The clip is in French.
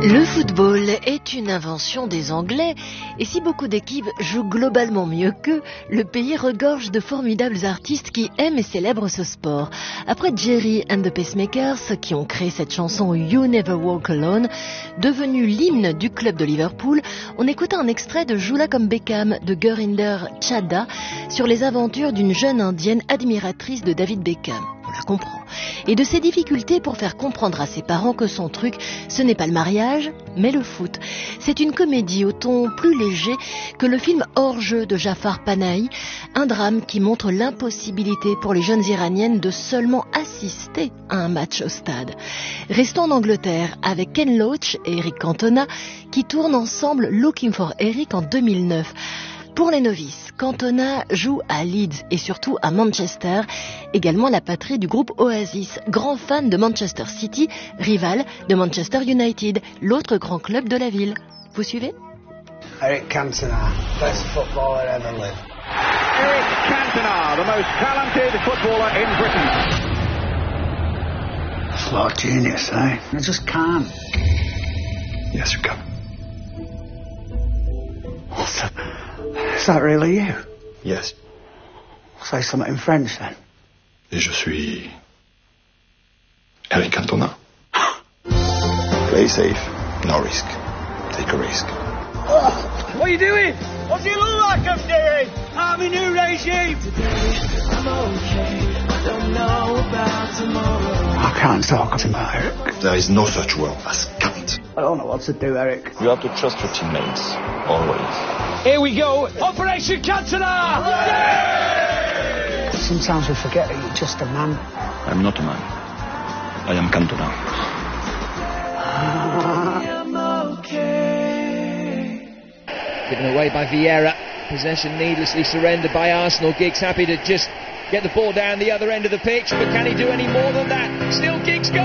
Le football est une invention des Anglais et si beaucoup d'équipes jouent globalement mieux qu'eux, le pays regorge de formidables artistes qui aiment et célèbrent ce sport. Après Jerry and the Pacemakers qui ont créé cette chanson You Never Walk Alone, devenue l'hymne du club de Liverpool, on écoutait un extrait de Joue-la comme Beckham de Gurinder Chadha sur les aventures d'une jeune indienne admiratrice de David Beckham. On la comprend. Et de ses difficultés pour faire comprendre à ses parents que son truc, ce n'est pas le mariage, mais le foot. C'est une comédie au ton plus léger que le film Hors-jeu de Jafar Panahi, un drame qui montre l'impossibilité pour les jeunes iraniennes de seulement assister à un match au stade. Restons en Angleterre avec Ken Loach et Eric Cantona qui tournent ensemble Looking for Eric en 2009. Pour les novices, Cantona joue à Leeds et surtout à Manchester, également la patrie du groupe Oasis, grand fan de Manchester City, rival de Manchester United, l'autre grand club de la ville. Vous suivez? Eric Cantona, best footballer ever lived. Eric Cantona, the most talented footballer in Britain. What a genius, eh? I just can't. Yes, you can. What's that? Is that really you? Yes. Say something in French then. Et je suis Eric Cantona. Play safe, no risk. Take a risk. What are you doing? What do you look like I'm doing? I'm a new regime. I'm okay. I don't know about tomorrow. I can't talk about Eric. There is no such word as can't. I don't know what to do, Eric. You have to trust your teammates, always. Here we go. Operation Cantona! Sometimes we forget that you're just a man. I'm not a man. I am Cantona. I'm okay. Given away by Vieira. Possession needlessly surrendered by Arsenal. Giggs happy to just get the ball down the other end of the pitch, but can he do any more than that? Still Giggs goes.